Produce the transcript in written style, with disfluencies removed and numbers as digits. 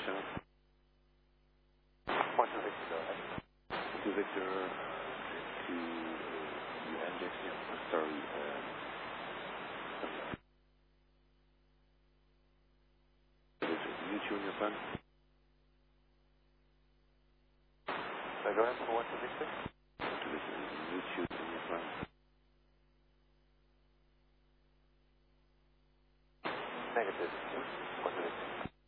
position. 1 to Victor, go ahead. 2 Victor to UNJ, sorry, U2 in your front. Go ahead for 1 to Victor. 2 Victor, U2 in your front. Negative. 1 to Victor.